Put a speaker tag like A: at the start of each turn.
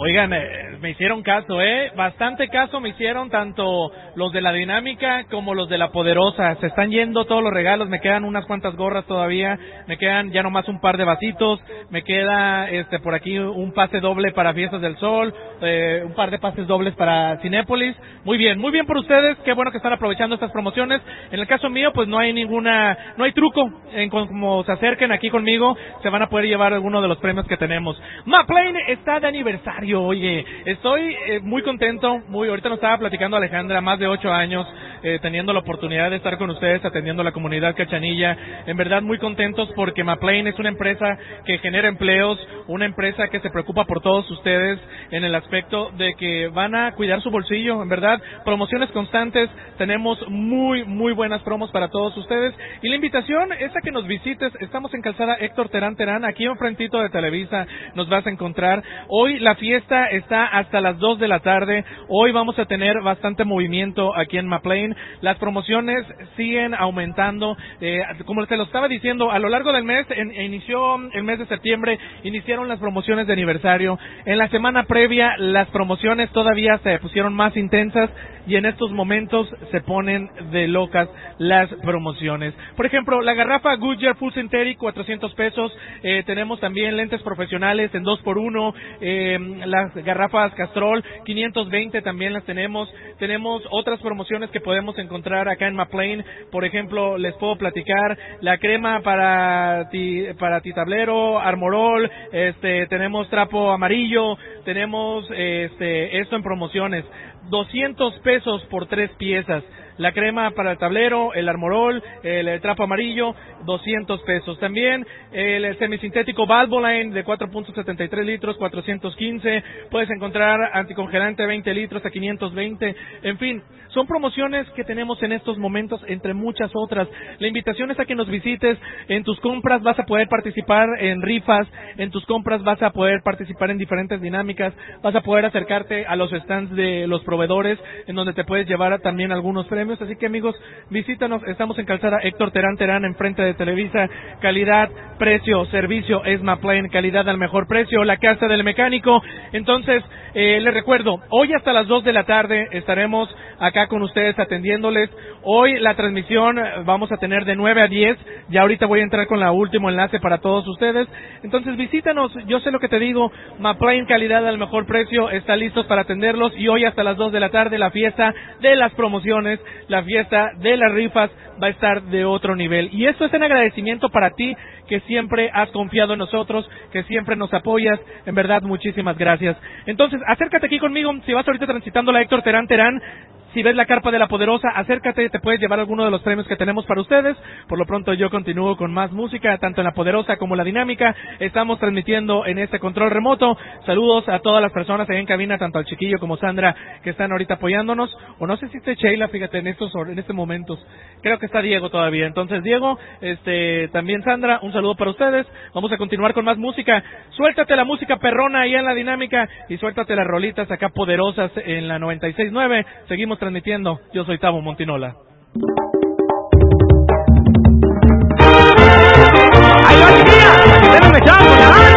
A: Oigan, me hicieron caso, bastante caso me hicieron tanto los de la dinámica como los de la poderosa. Se están yendo todos los regalos, me quedan unas cuantas gorras todavía, me quedan ya nomás un par de vasitos, me queda por aquí un pase doble para Fiestas del Sol, un par de pases dobles para Cinépolis. Muy bien por ustedes, qué bueno que están aprovechando estas promociones. En el caso mío, pues no hay truco en como se acerquen aquí conmigo, se van a poder llevar alguno de los premios que tenemos. McLean está de aniversario, oye, estoy muy contento, ahorita nos estaba platicando Alejandra, más de 8 años teniendo la oportunidad de estar con ustedes, atendiendo a la comunidad cachanilla, en verdad muy contentos porque McLean es una empresa que genera empleos, una empresa que se preocupa por todos ustedes en el aspecto de que van a cuidar su bolsillo, en verdad, promociones constantes, tenemos muy buenas promos para todos ustedes, y la invitación es a que nos visites, estamos en Calzada Héctor Terán, aquí enfrentito de Televisa, nos vas a encontrar. Hoy la fiesta está hasta las 2 de la tarde, hoy vamos a tener bastante movimiento aquí en McLean, las promociones siguen aumentando, como te lo estaba diciendo, a lo largo del mes, inició el mes de septiembre, iniciaron las promociones de aniversario, en la semana previa las promociones todavía se pusieron más intensas, y en estos momentos se ponen de locas las promociones. Por ejemplo, la garrafa Goodyear Full Synthetic, 400 pesos, tenemos también lentes profesionales en 2x1, las garrafas Castrol, 520 también las tenemos otras promociones que podemos encontrar acá en McLean, por ejemplo, les puedo platicar, la crema para ti tablero, Armorol, tenemos trapo amarillo, tenemos esto en promociones, 200 pesos por 3 piezas. La crema para el tablero, el Armorol, el trapo amarillo, 200 pesos. También el semisintético Valvoline de 4.73 litros, 415. Puedes encontrar anticongelante 20 litros a 520. En fin, son promociones que tenemos en estos momentos, entre muchas otras. La invitación es a que nos visites. En tus compras vas a poder participar en rifas, en tus compras vas a poder participar en diferentes dinámicas, vas a poder acercarte a los stands de los proveedores, en donde te puedes llevar también algunos premios. Así que amigos, visítanos, estamos en Calzada Héctor Terán, enfrente de Televisa, calidad, precio, servicio, es McLean, calidad al mejor precio, la casa del mecánico. Entonces, les recuerdo, hoy hasta las 2 de la tarde estaremos acá con ustedes atendiéndoles. Hoy la transmisión vamos a tener de 9 a 10, ya ahorita voy a entrar con la último enlace para todos ustedes. Entonces visítanos, yo sé lo que te digo, McLean, calidad al mejor precio, está listos para atenderlos, y hoy hasta las 2 de la tarde la fiesta de las promociones, la fiesta de las rifas va a estar de otro nivel. Y esto es en agradecimiento para ti, que siempre has confiado en nosotros, que siempre nos apoyas. En verdad, muchísimas gracias. Entonces, acércate aquí conmigo, si vas ahorita transitando la Héctor Terán, si ves la carpa de la poderosa, acércate, te puedes llevar alguno de los premios que tenemos para ustedes. Por lo pronto yo continúo con más música, tanto en la poderosa como la dinámica. Estamos transmitiendo en este control remoto. Saludos a todas las personas ahí en cabina, tanto al chiquillo como Sandra, que están ahorita apoyándonos. O no sé si esté Sheila, fíjate, en estos momentos. Creo que está Diego todavía. Entonces, Diego, también Sandra, un saludo para ustedes. Vamos a continuar con más música. Suéltate la música perrona ahí en la dinámica y suéltate las rolitas acá poderosas en la 96.9. Seguimos transmitiendo. Yo soy Tavo Montinola.
B: ¡Ahí va, chiquilla! ¡Déjame echar,